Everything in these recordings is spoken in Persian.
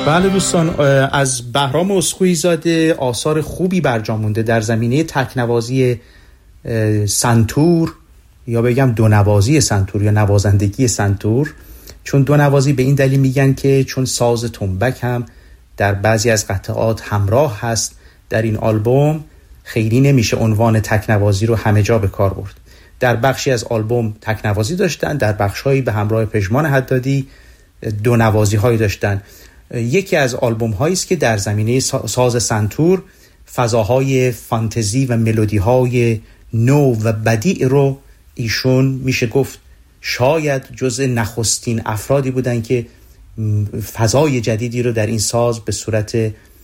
بله دوستان، از بهرام اسخویی زاده آثار خوبی برجا مونده در زمینه تکنوازی سنتور، یا بگم دونوازی سنتور یا نوازندگی سنتور. چون دونوازی به این دلیل میگن که چون ساز تنبک هم در بعضی از قطعات همراه هست در این آلبوم، خیلی نمیشه عنوان تکنوازی رو همه جا به کار برد. در بخشی از آلبوم تکنوازی داشتن، در بخش‌هایی به همراه پژمان حدادی دونوازی هایی داشتن. یکی از آلبوم هایی است که در زمینه ساز سنتور فضاهای فانتزی و ملودی های نو و بدیع رو ایشون میشه گفت شاید جزء نخستین افرادی بودن که فضای جدیدی رو در این ساز به صورت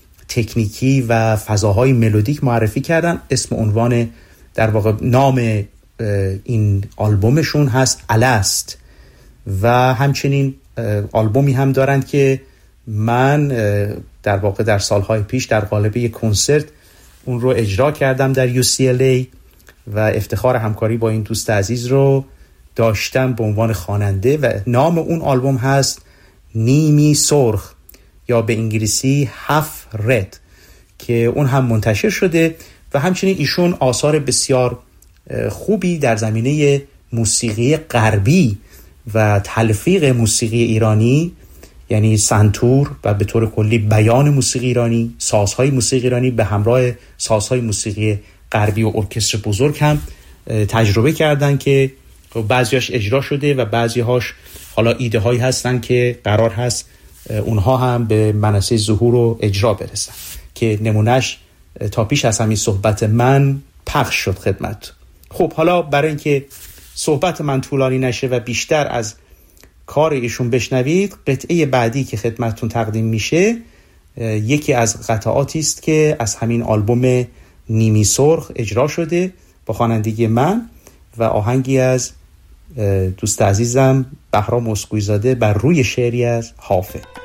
تکنیکی و فضاهای ملودیک معرفی کردن. اسم عنوان در واقع نام این آلبومشون هست الست، و همچنین آلبومی هم دارند که من در واقع در سالهای پیش در قالب یک کنسرت اون رو اجرا کردم در UCLA و افتخار همکاری با این دوست عزیز رو داشتم به عنوان خواننده، و نام اون آلبوم هست نیمی سرخ یا به انگلیسی هاف رد که اون هم منتشر شده. و همچنین ایشون آثار بسیار خوبی در زمینه موسیقی غربی و تلفیق موسیقی ایرانی، یعنی سنتور و به طور کلی بیان موسیقی ایرانی، سازهای موسیقی ایرانی به همراه سازهای موسیقی غربی و ارکستر بزرگ هم تجربه کردن که بعضیاش اجرا شده و بعضیهاش حالا ایده هایی هستن که قرار هست اونها هم به منصه ظهور و اجرا برسن، که نمونهش تا پیش از همین صحبت من پخش شد خدمت. خب حالا برای اینکه صحبت من طولانی نشه و بیشتر از کار ایشون بشنوید، قطعه بعدی که خدمتتون تقدیم میشه یکی از قطعاتی است که از همین آلبوم نیمی سرخ اجرا شده با خوانندگی من و آهنگی از دوست عزیزم بهرام اسخویی زاده بر روی شعری از حافظ.